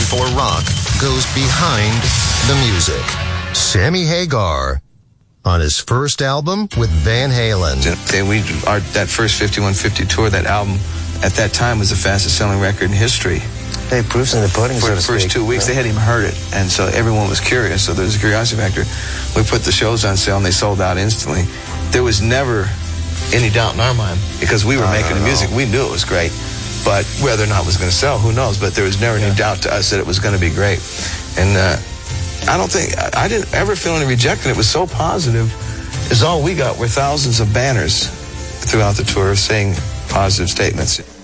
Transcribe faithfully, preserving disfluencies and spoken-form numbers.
for rock goes behind the music. Sammy Hagar on his first album with Van Halen. We, our, that first fifty-one fifty tour, that album, at that time was the fastest selling record in history. Hey, proof's in the pudding, For so the to first speak, two weeks, yeah. they hadn't even heard it, and so everyone was curious, so there was a curiosity factor. We put the shows on sale, and they sold out instantly. There was never any doubt in our mind, because we were No, making no, the music. no. We knew it was great, but whether or not it was going to sell, who knows, but there was never any doubt to us that it was going to be great. And uh, I don't think, I, I didn't ever feel any rejection. It was so positive, is all we got were thousands of banners throughout the tour saying positive statements.